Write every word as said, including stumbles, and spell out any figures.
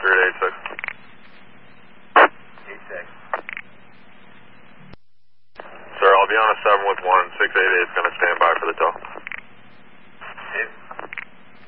Spirit eight six. eight six. Sir, I'll be on a seven with one, six eight eight is going to